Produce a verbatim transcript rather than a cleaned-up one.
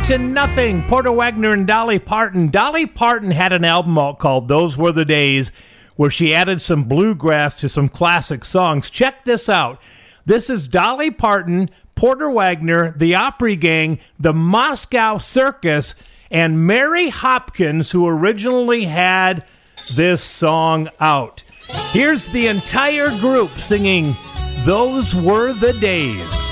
to Nothing, Porter Wagoner and Dolly Parton. Dolly Parton had an album out called Those Were the Days, where she added some bluegrass to some classic songs. Check this out. This is Dolly Parton, Porter Wagoner, the Opry Gang, the Moscow Circus, and Mary Hopkins, who originally had this song out. Here's the entire group singing Those Were the Days.